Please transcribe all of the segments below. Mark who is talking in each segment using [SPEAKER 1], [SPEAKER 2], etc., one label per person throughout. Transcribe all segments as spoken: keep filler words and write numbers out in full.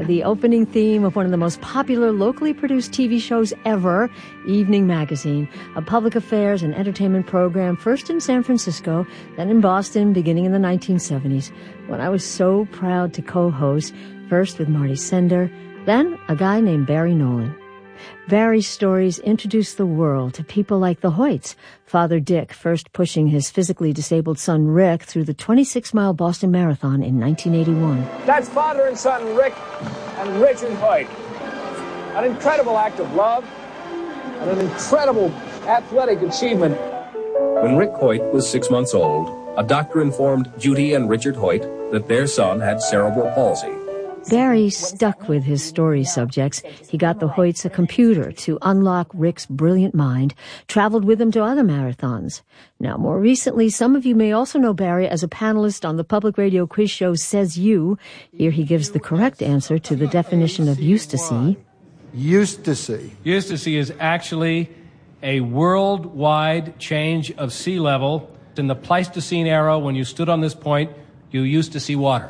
[SPEAKER 1] the opening theme of one of the most popular locally produced T V shows ever, Evening Magazine, a public affairs and entertainment program first in San Francisco, then in Boston beginning in the nineteen seventies, when I was so proud to co-host, first with Marty Sender, then a guy named Barry Nolan. Barry's stories introduced the world to people like the Hoyts, Father Dick first pushing his physically disabled son Rick through the twenty-six mile Boston Marathon in nineteen eighty-one.
[SPEAKER 2] That's father and son Rick and Richard Hoyt. An incredible act of love and an incredible athletic achievement.
[SPEAKER 3] When Rick Hoyt was six months old, a doctor informed Judy and Richard Hoyt that their son had cerebral palsy.
[SPEAKER 1] Barry stuck with his story subjects. He got the Hoyts a computer to unlock Rick's brilliant mind, traveled with him to other marathons. Now, more recently, some of you may also know Barry as a panelist on the public radio quiz show Says You. Here he gives the correct answer to the definition of ecstasy.
[SPEAKER 4] Ecstasy.
[SPEAKER 5] Ecstasy is actually a worldwide change of sea level. In the Pleistocene era, when you stood on this point, you used to see water.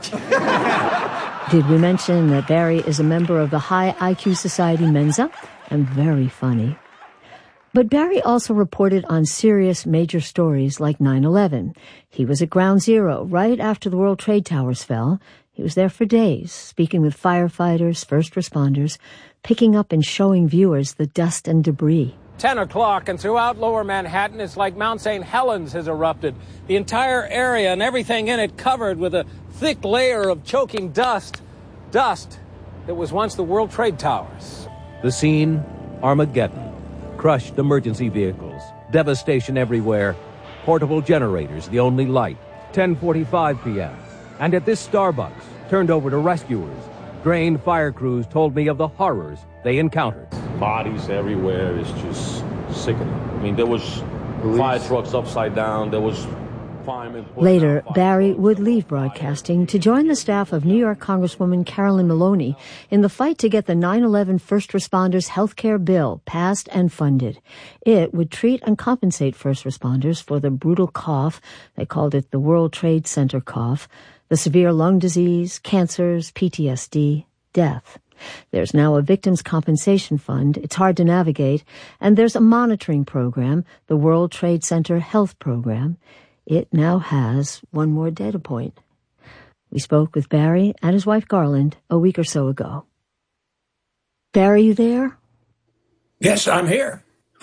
[SPEAKER 1] Did we mention that Barry is a member of the high I Q society Mensa? And very funny. But Barry also reported on serious major stories like nine eleven. He was at Ground Zero right after the World Trade Towers fell. He was there for days, speaking with firefighters, first responders, picking up and showing viewers the dust and debris.
[SPEAKER 2] ten o'clock, and throughout lower Manhattan, it's like Mount Saint Helens has erupted. The entire area and everything in it covered with a thick layer of choking dust. Dust that was once the World Trade Towers.
[SPEAKER 6] The scene, Armageddon. Crushed emergency vehicles. Devastation everywhere. Portable generators, the only light. ten forty-five p.m. And at this Starbucks, turned over to rescuers, drained fire crews told me of the horrors they encountered.
[SPEAKER 7] Bodies everywhere. It's just sickening. I mean, there was fire trucks upside down. There was firemen.
[SPEAKER 1] Later, Barry would leave broadcasting to join the staff of New York Congresswoman Carolyn Maloney in the fight to get the nine eleven first responders health care bill passed and funded. It would treat and compensate first responders for the brutal cough, they called it the World Trade Center cough, the severe lung disease, cancers, P T S D, death. There's now a victims' compensation fund. It's hard to navigate. And there's a monitoring program, the World Trade Center Health Program. It now has one more data point. We spoke with Barry and his wife Garland a week or so ago. Barry, you there?
[SPEAKER 8] Yes, I'm here.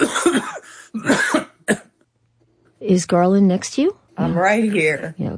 [SPEAKER 1] Is Garland next to you?
[SPEAKER 9] I'm right here.
[SPEAKER 1] Yeah.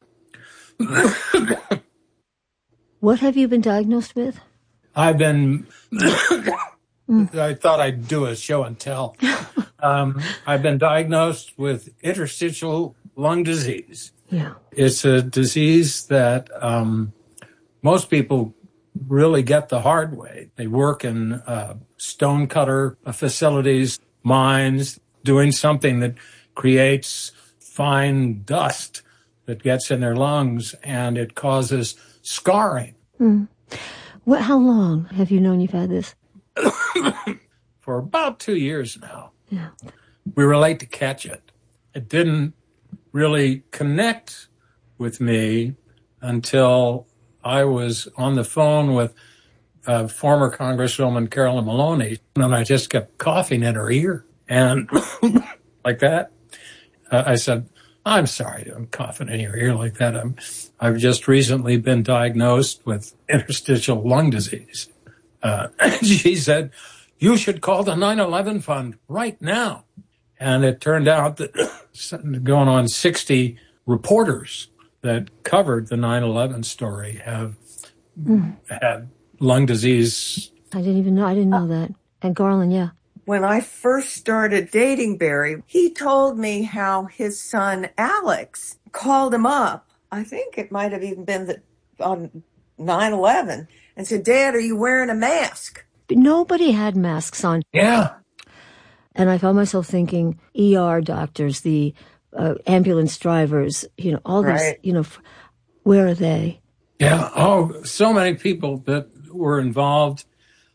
[SPEAKER 1] What have you been diagnosed with?
[SPEAKER 8] I've been, I thought I'd do a show and tell. Um, I've been diagnosed with interstitial lung disease.
[SPEAKER 1] Yeah.
[SPEAKER 8] It's a disease that um, most people really get the hard way. They work in uh, stonecutter facilities, mines, doing something that creates fine dust that gets in their lungs, and it causes scarring.
[SPEAKER 1] Mm. What, how long have you known you've had this?
[SPEAKER 8] For about two years now.
[SPEAKER 1] Yeah.
[SPEAKER 8] We were late to catch it. It didn't really connect with me until I was on the phone with uh, former Congresswoman Carolyn Maloney, and I just kept coughing in her ear. And like that, uh, I said, I'm sorry I'm coughing in your ear like that. I'm, I've just recently been diagnosed with interstitial lung disease. Uh, and she said, you should call the nine eleven fund right now. And it turned out that going on sixty reporters that covered the nine eleven story have mm. had lung disease.
[SPEAKER 1] I didn't even know. I didn't know that. And Garland, yeah.
[SPEAKER 9] When I first started dating Barry, he told me how his son Alex called him up. I think it might have even been the, on nine eleven and said, Dad, are you wearing a mask?
[SPEAKER 1] But nobody had masks on.
[SPEAKER 8] Yeah.
[SPEAKER 1] And I found myself thinking E R doctors, the uh, ambulance drivers, you know, all
[SPEAKER 9] right.
[SPEAKER 1] these, you know, f- where are they?
[SPEAKER 8] Yeah. Oh, so many people that were involved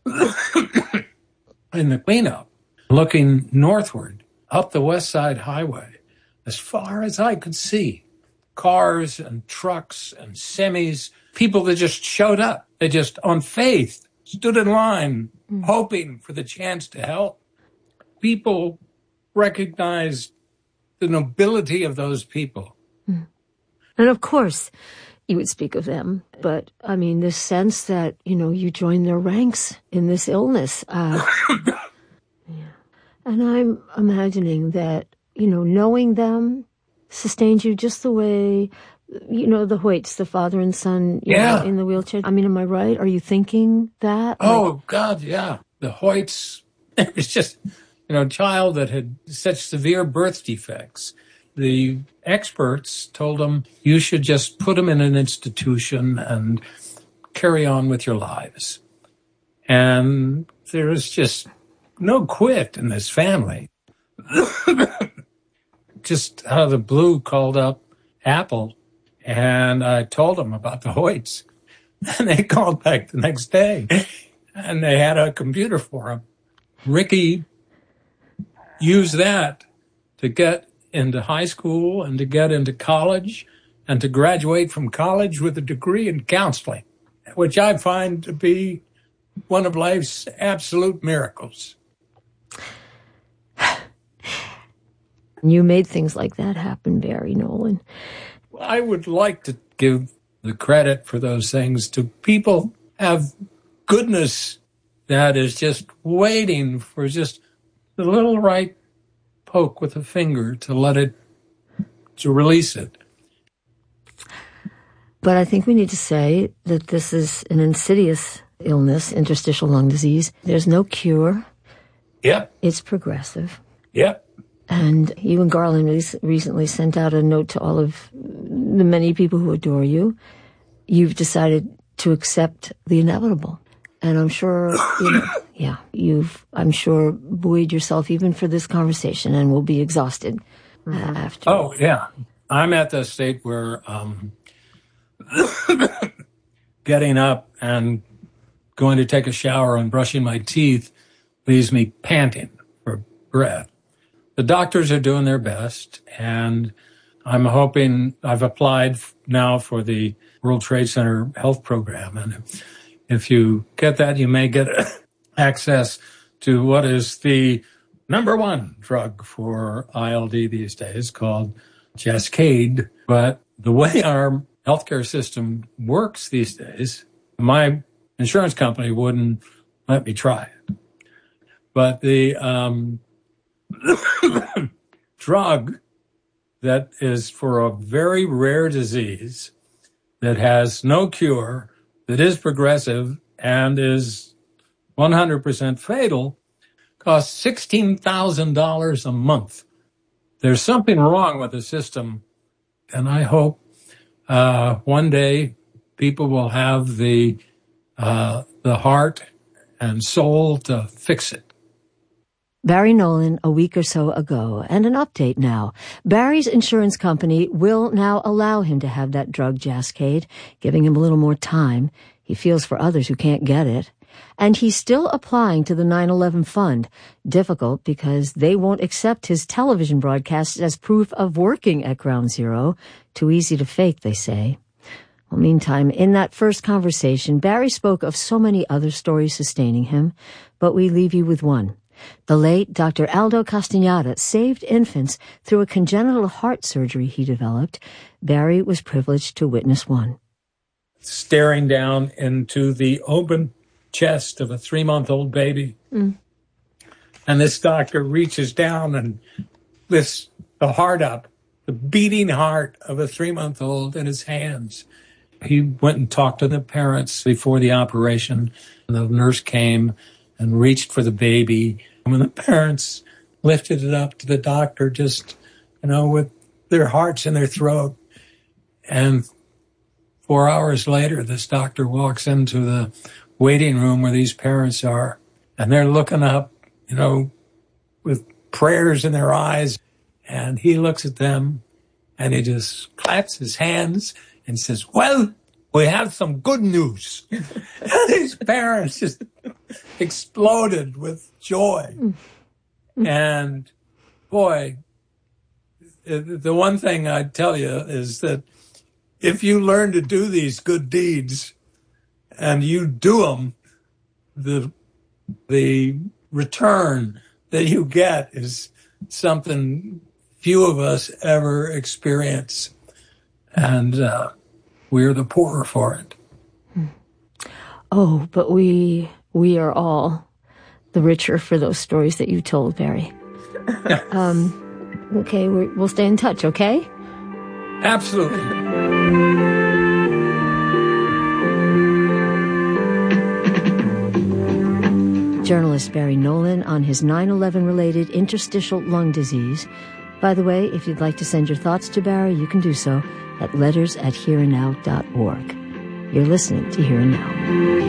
[SPEAKER 8] in the cleanup, looking northward up the West Side Highway, as far as I could see, cars and trucks and semis people that just showed up. They just, on faith, stood in line, mm. hoping for the chance to help. People recognized the nobility of those people.
[SPEAKER 1] Mm. And of course, you would speak of them, but I mean, this sense that, you know, you joined their ranks in this illness. Uh, yeah. And I'm imagining that, you know, knowing them sustained you just the way, you know, the Hoyts, the father and son, you
[SPEAKER 8] yeah.
[SPEAKER 1] know, in the wheelchair. I mean, am I right? Are you thinking that?
[SPEAKER 8] Oh,
[SPEAKER 1] like,
[SPEAKER 8] God, yeah. The Hoyts, it was just, you know, a child that had such severe birth defects. The experts told them, you should just put them in an institution and carry on with your lives. And there was just no quit in this family. Just out of the blue, called up Apple, and I told them about the Hoyts. And they called back the next day, and they had a computer for them. Ricky used that to get into high school and to get into college and to graduate from college with a degree in counseling, which I find to be one of life's absolute miracles.
[SPEAKER 1] You made things like that happen, Barry Nolan.
[SPEAKER 8] I would like to give the credit for those things to people who have goodness that is just waiting for just the little right poke with a finger to let it, to release it.
[SPEAKER 1] But I think we need to say that this is an insidious illness, interstitial lung disease. There's no cure.
[SPEAKER 8] Yep.
[SPEAKER 1] It's progressive.
[SPEAKER 8] Yep.
[SPEAKER 1] And you and Garland recently sent out a note to all of the many people who adore you. You've decided to accept the inevitable. And I'm sure, you know, yeah, you've, I'm sure, buoyed yourself even for this conversation and will be exhausted uh, after.
[SPEAKER 8] Oh, yeah. I'm at the state where um, getting up and going to take a shower and brushing my teeth leaves me panting for breath. The doctors are doing their best, and I'm hoping I've applied now for the World Trade Center health program. And if you get that, you may get access to what is the number one drug for I L D these days, called Jascayd. But the way our healthcare system works these days, my insurance company wouldn't let me try it. But the um, drug that is for a very rare disease that has no cure, that is progressive and is one hundred percent fatal, costs sixteen thousand dollars a month. There's something wrong with the system, and I hope uh, one day people will have the uh, the heart and soul to fix it.
[SPEAKER 1] Barry Nolan a week or so ago, and an update now. Barry's insurance company will now allow him to have that drug Jascayd, giving him a little more time. He feels for others who can't get it. And he's still applying to the nine eleven fund. Difficult because they won't accept his television broadcasts as proof of working at Ground Zero. Too easy to fake, they say. Well, meantime, in that first conversation, Barry spoke of so many other stories sustaining him, but we leave you with one. The late Doctor Aldo Castañeda saved infants through a congenital heart surgery he developed. Barry was privileged to witness one.
[SPEAKER 8] Staring down into the open chest of a three-month-old baby. Mm. And this doctor reaches down and lifts the heart up, the beating heart of a three-month-old in his hands. He went and talked to the parents before the operation. The nurse came and reached for the baby. And when the parents lifted it up to the doctor, just, you know, with their hearts in their throat. And four hours later, this doctor walks into the waiting room where these parents are, and they're looking up, you know, with prayers in their eyes. And he looks at them, and he just claps his hands and says, "Well, we have some good news." And these parents just exploded with joy. And boy, the one thing I'd tell you is that if you learn to do these good deeds and you do them, the the return that you get is something few of us ever experience, and uh, we're the poorer for it.
[SPEAKER 1] Oh, but we we are all the richer for those stories that you told, Barry. um, okay, we're, we'll stay in touch, okay?
[SPEAKER 8] Absolutely.
[SPEAKER 1] Journalist Barry Nolan on his nine eleven related interstitial lung disease. By the way, if you'd like to send your thoughts to Barry, you can do so at letters at here and now dot org. You're listening to Here and Now.